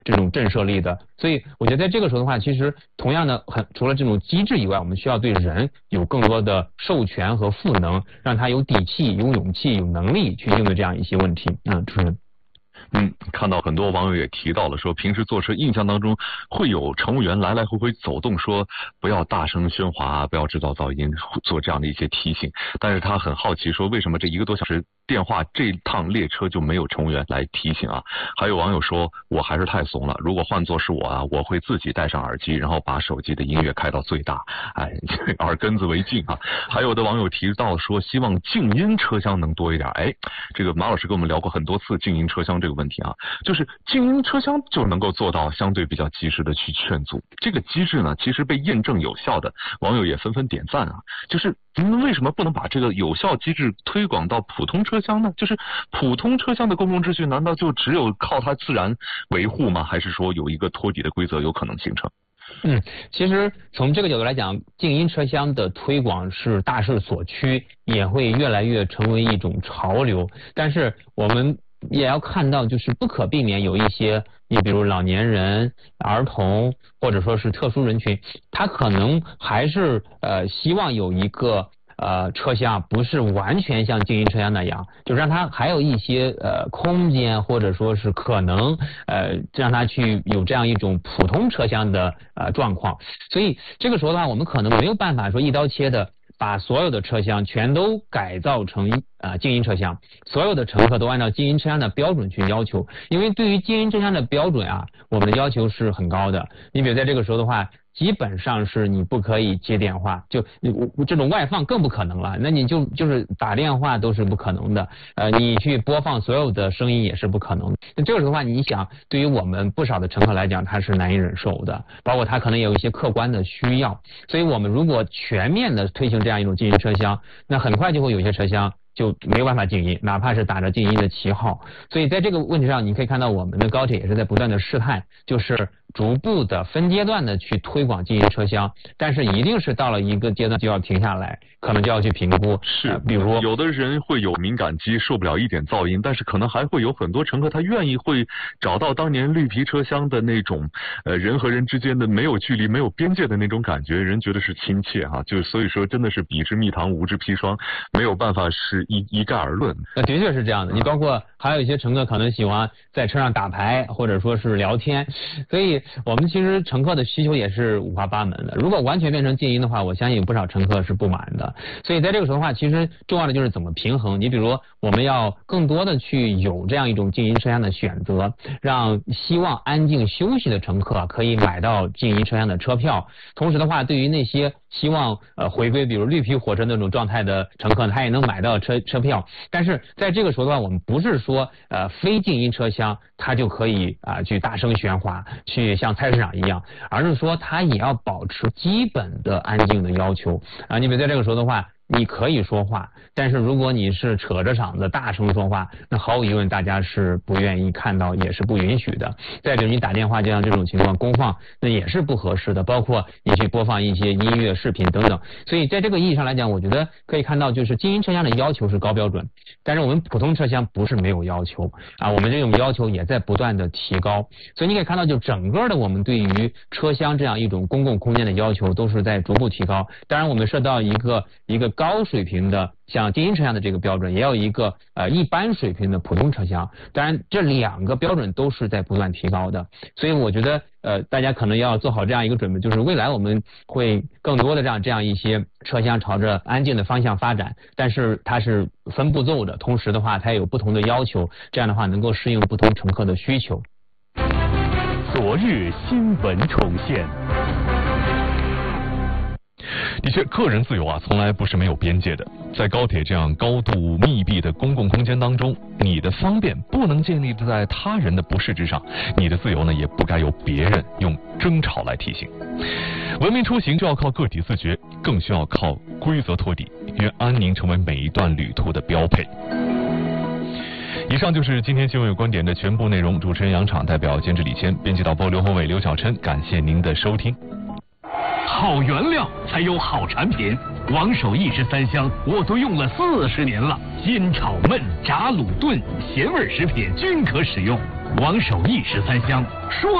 这种震慑力的。所以我觉得在这个时候的话，其实同样的除了这种机制以外，我们需要对人有更多的授权和赋能，让他有底气、有勇气、有能力去应对这样一些问题。主持人。 看到很多网友也提到了，说平时坐车印象当中会有乘务员来来回回走动，说不要大声喧哗，不要制造噪音，做这样的一些提醒。但是他很好奇，说为什么这1个多小时电话这趟列车就没有乘务员来提醒啊？还有网友说，我还是太怂了，如果换作是我啊，我会自己戴上耳机，然后把手机的音乐开到最大，耳根子为净啊。还有的网友提到说，希望静音车厢能多一点。这个马老师跟我们聊过很多次静音车厢这个问题啊，就是静音车厢就能够做到相对比较及时的去劝阻。这个机制呢，其实被验证有效的，网友也纷纷点赞啊。就是为什么不能把这个有效机制推广到普通车厢呢？就是普通车厢的公共秩序难道就只有靠它自然维护吗？还是说有一个托底的规则有可能形成？ 其实从这个角度来讲，静音车厢的推广是大势所趋，也会越来越成为一种潮流。但是我们也要看到，就是不可避免有一些，你比如老年人、儿童，或者说是特殊人群，他可能还是希望有一个车厢不是完全像静音车厢那样，就让它还有一些空间，或者说是可能让它去有这样一种普通车厢的状况。所以这个时候的话，我们可能没有办法说一刀切的把所有的车厢全都改造成静音车厢，所有的乘客都按照静音车厢的标准去要求。因为对于静音车厢的标准我们的要求是很高的。你比如在这个时候的话，基本上是你不可以接电话，就这种外放更不可能了。那你就是打电话都是不可能的，你去播放所有的声音也是不可能的。那这个时候的话，你想，对于我们不少的乘客来讲，他是难以忍受的，包括他可能也有一些客观的需要。所以我们如果全面的推行这样一种静音车厢，那很快就会有些车厢就没有办法静音，哪怕是打着静音的旗号。所以在这个问题上，你可以看到我们的高铁也是在不断的试探，就是逐步的分阶段的去推广静音车厢，但是一定是到了一个阶段就要停下来，可能就要去评估。比如有的人会有敏感肌，受不了一点噪音，但是可能还会有很多乘客他愿意会找到当年绿皮车厢的那种人和人之间的没有距离、没有边界的那种感觉，人觉得是亲切就所以说真的是彼之蜜糖，无之砒霜，没有办法是一概而论。 的确是这样的。你包括还有一些乘客可能喜欢在车上打牌，或者说是聊天，所以我们其实乘客的需求也是五花八门的。如果完全变成静音的话，我相信有不少乘客是不满的。所以在这个时候的话，其实重要的就是怎么平衡。你比如我们要更多的去有这样一种静音车厢的选择，让希望安静休息的乘客可以买到静音车厢的车票。同时的话，对于那些希望回归比如绿皮火车那种状态的乘客，他也能买到车票。但是在这个时候的话，我们不是说非静音车厢它就可以去大声喧哗，去像菜市场一样，而是说它也要保持基本的安静的要求你比如在这个时候的话，你可以说话，但是如果你是扯着嗓子大声说话，那毫无疑问大家是不愿意看到，也是不允许的。再比如你打电话就像这种情况公放，那也是不合适的，包括你去播放一些音乐视频等等。所以在这个意义上来讲，我觉得可以看到就是静音车厢的要求是高标准，但是我们普通车厢不是没有要求我们这种要求也在不断的提高。所以你可以看到就整个的我们对于车厢这样一种公共空间的要求都是在逐步提高。当然我们设到一个高水平的像静音车厢的这个标准，也有一个一般水平的普通车厢。当然这两个标准都是在不断提高的。所以我觉得大家可能要做好这样一个准备，就是未来我们会更多的让这样一些车厢朝着安静的方向发展，但是它是分步骤的，同时的话它也有不同的要求，这样的话能够适应不同乘客的需求。 昨日新闻重现。的确，个人自由从来不是没有边界的。在高铁这样高度密闭的公共空间当中，你的方便不能建立在他人的不适之上，你的自由呢，也不该由别人用争吵来提醒。文明出行就要靠个体自觉，更需要靠规则托底，愿安宁成为每一段旅途的标配。以上就是今天新闻有观点的全部内容。主持人杨昶，代表监制李谦，编辑导播刘宏伟、刘小琛，感谢您的收听。 好原料才有好产品，王守义之3香我都用了40年了，煎炒焖炸卤炖咸味食品均可使用。 王守义13香，说